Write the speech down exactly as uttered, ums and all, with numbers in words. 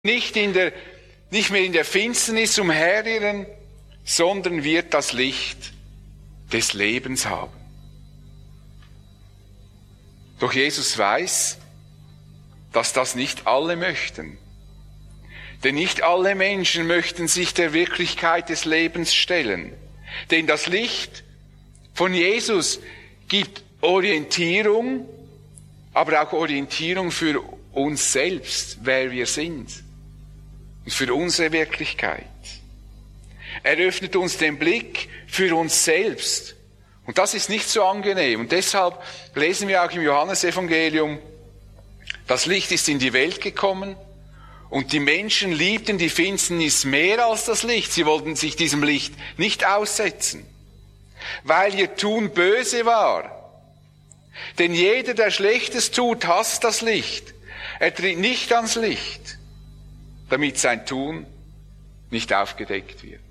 nicht, in der, nicht mehr in der Finsternis umherirren, sondern wird das Licht des Lebens haben. Doch Jesus weiß, dass das nicht alle möchten. Denn nicht alle Menschen möchten sich der Wirklichkeit des Lebens stellen. Denn das Licht von Jesus gibt Orientierung, aber auch Orientierung für uns selbst, wer wir sind. Und für unsere Wirklichkeit. Er öffnet uns den Blick für uns selbst. Und das ist nicht so angenehm. Und deshalb lesen wir auch im Johannesevangelium, das Licht ist in die Welt gekommen und die Menschen liebten die Finsternis mehr als das Licht. Sie wollten sich diesem Licht nicht aussetzen, weil ihr Tun böse war. Denn jeder, der Schlechtes tut, hasst das Licht. Er tritt nicht ans Licht, damit sein Tun nicht aufgedeckt wird.